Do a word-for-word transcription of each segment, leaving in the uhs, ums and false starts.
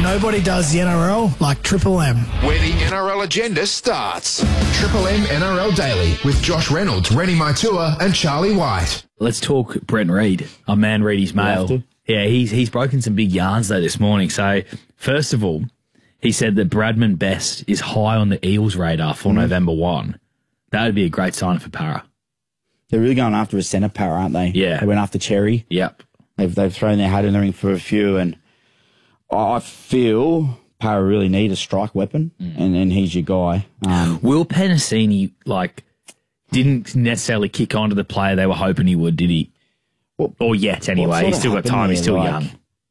Nobody does the N R L like Triple M. Where the N R L agenda starts. Triple M N R L Daily with Josh Reynolds, Rennie Maitua and Charlie White. Let's talk Brent Reid, our man Reedy's mail. Yeah, he's he's broken some big yarns though this morning. So first of all, he said that Bradman Best is high on the Eels radar for mm. November first. That would be a great sign for Para. They're really going after a centre Para, aren't they? Yeah. They went after Cherry. Yep. They've they've thrown their hat in the ring for a few, and I feel Para really need a strike weapon, mm. and, and he's your guy. Um, Will Penasini, like, didn't necessarily kick on to the player they were hoping he would, did he? Well, or yet, anyway. He's still got time. There, he's still like,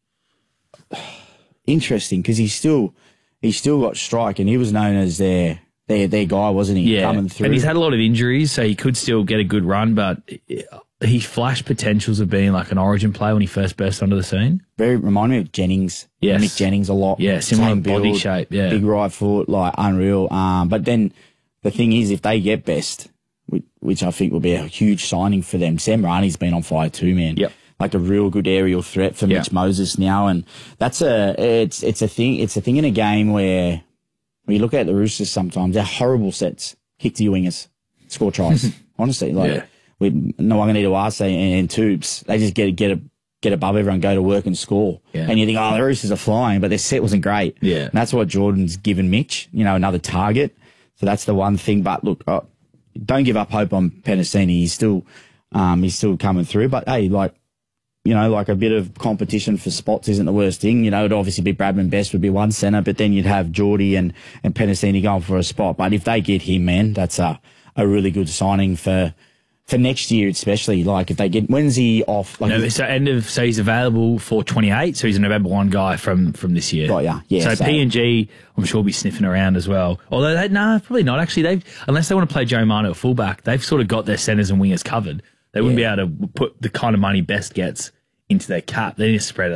young. Interesting, because he's still he's still got strike, and he was known as their their their guy, wasn't he? Yeah, coming through. And he's had a lot of injuries, so he could still get a good run, but he flashed potentials of being like an Origin player when he first burst onto the scene. Very remind me of Jennings. Yes. Mick Jennings a lot. Yeah, similar Same body build, shape. Yeah, big right foot, like unreal. Um, but then the thing is, if they get Best, which, which I think will be a huge signing for them, Sam Rani's been on fire too, man. Yep. Like a real good aerial threat for yep. Mitch Moses now, and that's a it's it's a thing. It's a thing in a game where when you look at the Roosters, sometimes they're horrible sets, kick to your wingers, score tries. Honestly, like. Yeah. With Nawaqanita Wase and, and Tubes, they just get get a, get above everyone, go to work and score. Yeah. And you think, oh, the Roosters are flying, but their set wasn't great. Yeah. And that's what Jordan's given Mitch, you know, another target. So that's the one thing. But look, oh, don't give up hope on Penasini. He's still, um, he's still coming through. But hey, like, you know, like a bit of competition for spots isn't the worst thing. You know, it'd obviously be Bradman Best would be one centre, but then you'd have Geordie and, and Penasini going for a spot. But if they get him, man, that's a, a really good signing for, For next year, especially, like if they get, when's he off? Like, no, so end of, so he's available for twenty-eight. So he's a November first guy from from this year. Got ya, yeah. So, so P and G, I'm sure will be sniffing around as well. Although they, no, probably not actually. They unless they want to play Joe Manu at fullback, they've sort of got their centres and wingers covered. They wouldn't yeah. be able to put the kind of money Best gets into their cap. They need to spread it